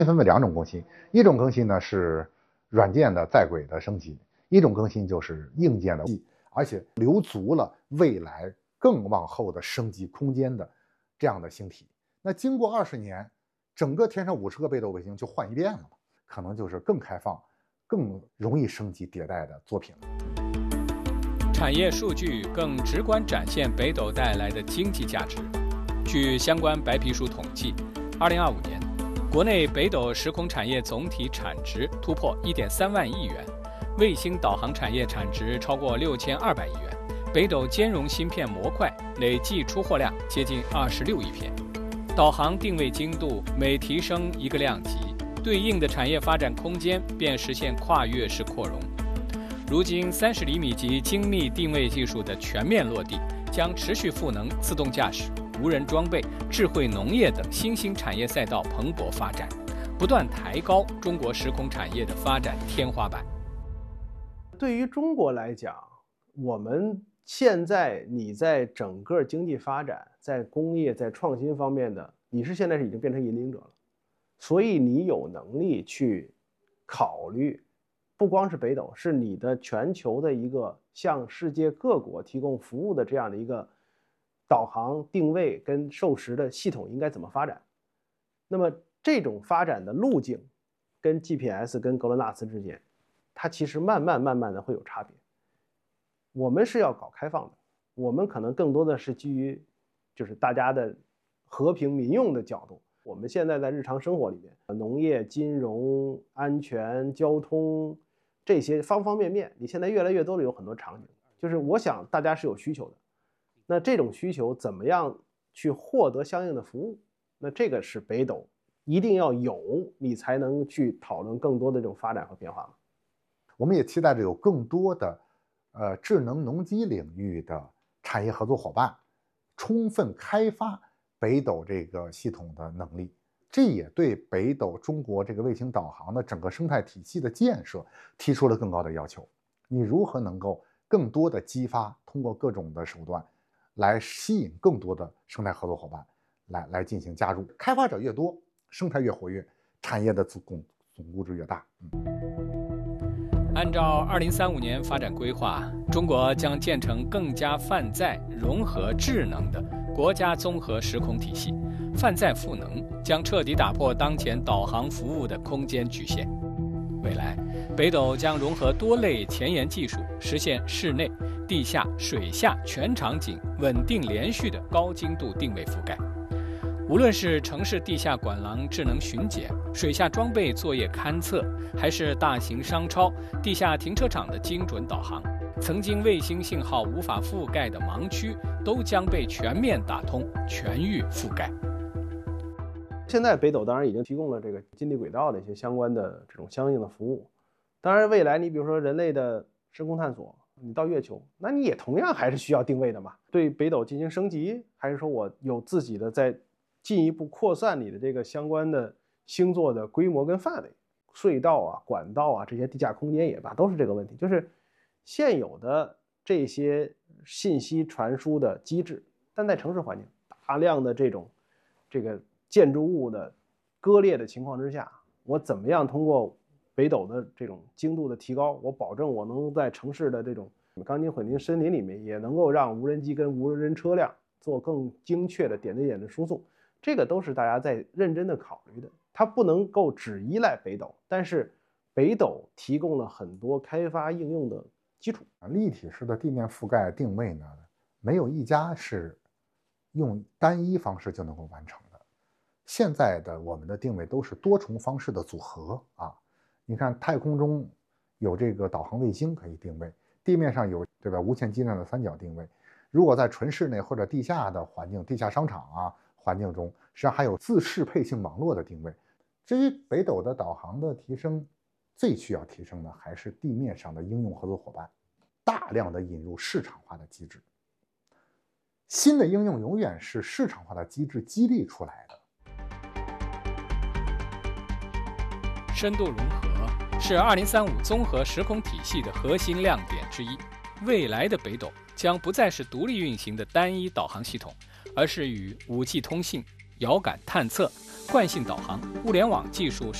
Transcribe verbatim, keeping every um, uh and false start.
分为两种更新，一种更新呢是软件的在轨的升级，一种更新就是硬件的，而且留足了未来更往后的升级空间的这样的星体。那经过二十年，整个天上五十个北斗卫星就换一遍了，可能就是更开放、更容易升级迭代的作品了。 产业数据更直观展现北斗带来的经济价值。据相关白皮书统计，二零二五年，国内北斗时空产业总体产值突破 一点三万亿元，卫星导航产业产值超过六千二百亿元，北斗兼容芯片模块累计出货量接近二十六亿片，导航定位精度每提升一个量级，对应的产业发展空间便实现跨越式扩容。如今三十厘米级精密定位技术的全面落地，将持续赋能自动驾驶、无人装备、智慧农业等新兴产业赛道蓬勃发展，不断抬高中国时空产业的发展天花板。 对于中国来讲，我们现在你在整个经济发展、在工业、在创新方面的，你是现在是已经变成引领者了，所以你有能力去考虑，不光是北斗，是你的全球的一个向世界各国提供服务的这样的一个导航、定位跟授时的系统应该怎么发展。那么这种发展的路径跟 G P S 跟格罗纳斯之间，它其实慢慢慢慢的会有差别。我们是要搞开放的，我们可能更多的是基于就是大家的和平民用的角度。我们现在在日常生活里面，农业、金融、安全、交通这些方方面面，你现在越来越多的有很多场景，就是我想大家是有需求的，那这种需求怎么样去获得相应的服务？那这个是北斗一定要有，你才能去讨论更多的这种发展和变化嘛。 我们也期待着有更多的呃智能农机领域的产业合作伙伴，充分开发北斗这个系统的能力。这也对北斗中国这个卫星导航的整个生态体系的建设提出了更高的要求。你如何能够更多的激发，通过各种的手段来吸引更多的生态合作伙伴来来进行加入？开发者越多，生态越活跃，产业的总总估值越大。 嗯，按照二零三五年发展规划，中国将建成更加泛在、融合、智能的国家综合时空体系。泛在赋能将彻底打破当前导航服务的空间局限。未来，北斗将融合多类前沿技术，实现室内、地下、水下全场景稳定连续的高精度定位覆盖。无论是城市地下管廊智能巡检、水下装备作业勘测，还是大型商超、地下停车场的精准导航，曾经卫星信号无法覆盖的盲区都将被全面打通、全域覆盖。 现在北斗当然已经提供了这个近地轨道的一些相关的这种相应的服务。当然，未来你比如说人类的时空探索，你到月球，那你也同样还是需要定位的嘛。对北斗进行升级，还是说我有自己的在进一步扩散你的这个相关的星座的规模跟范围，隧道啊、管道啊这些地下空间也罢，都是这个问题。就是现有的这些信息传输的机制，但在城市环境大量的这种这个建筑物的割裂的情况之下，我怎么样通过北斗的这种精度的提高，我保证我能在城市的这种钢筋混凝森林里面，也能够让无人机跟无人车辆做更精确的点对点的输送。这个都是大家在认真的考虑的，它不能够只依赖北斗，但是北斗提供了很多开发应用的基础。 立体式的地面覆盖定位呢，没有一家是用单一方式就能够完成的。现在的我们的定位都是多重方式的组合啊！你看太空中有这个导航卫星可以定位，地面上有对吧无线基站的三角定位，如果在纯室内或者地下的环境、地下商场啊环境中，实际上还有自适配性网络的定位。至于北斗的导航的提升，最需要提升的还是地面上的应用合作伙伴，大量的引入市场化的机制。新的应用永远是市场化的机制激励出来的。 深度融合是二零三五综合时空体系的核心亮点之一。未来的北斗将不再是独立运行的单一导航系统，而是与 五 G 通信、遥感探测、 惯性导航、物联网技术。